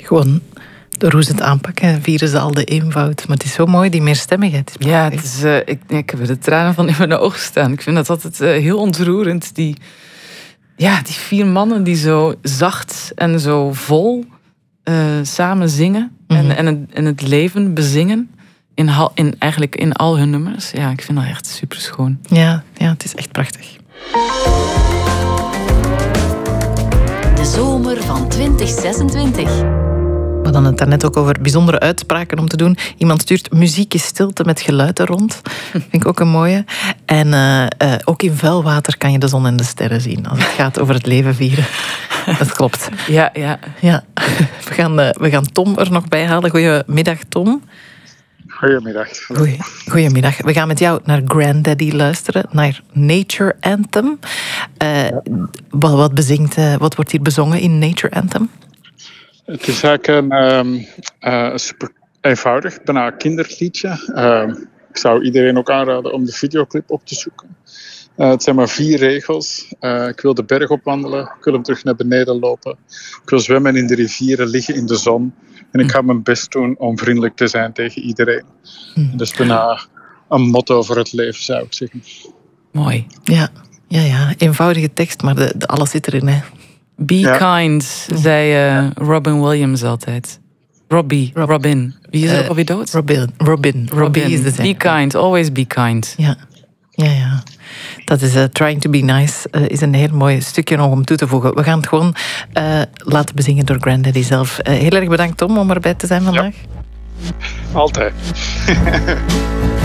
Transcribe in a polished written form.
Gewoon door hoe ze het aanpakken, vieren ze al de eenvoud. Maar het is zo mooi, die meerstemmigheid. Ja, het is, ik heb er de tranen van in mijn ogen staan. Ik vind dat altijd heel ontroerend. Die 4 mannen die zo zacht en zo vol samen zingen. En het leven bezingen. Eigenlijk in al hun nummers. Ja, ik vind dat echt super schoon. Ja, het is echt prachtig. De zomer van 2026. We hadden het daarnet ook over bijzondere uitspraken om te doen. Iemand stuurt muziek is stilte met geluid er rond. Vind ik ook een mooie. En ook in vuil water kan je de zon en de sterren zien. Als het gaat over het leven vieren. Dat klopt. Ja. We gaan Tom er nog bij halen. Goedemiddag, Tom. Goedemiddag. Goedemiddag. We gaan met jou naar Grandaddy luisteren. Naar Nature Anthem. Wat wordt hier bezongen in Nature Anthem? Het is eigenlijk een super eenvoudig, bijna kinderliedje. Ik zou iedereen ook aanraden om de videoclip op te zoeken. Het zijn maar 4 regels. Ik wil de berg opwandelen. Ik wil hem terug naar beneden lopen. Ik wil zwemmen in de rivieren, liggen in de zon. En ik ga mijn best doen om vriendelijk te zijn tegen iedereen. Dus bijna een motto voor het leven, zou ik zeggen. Mooi. Ja. Eenvoudige tekst, maar alles zit erin, hè. Be kind, zei Robin Williams altijd. Robin. Wie is het? Robin dood? Robbie is de Be kind, always be kind. Ja. Dat is Trying to be nice. Is een heel mooi stukje nog om toe te voegen. We gaan het gewoon laten bezingen door Grandaddy zelf. Heel erg bedankt, Tom, om erbij te zijn vandaag. Ja. Altijd.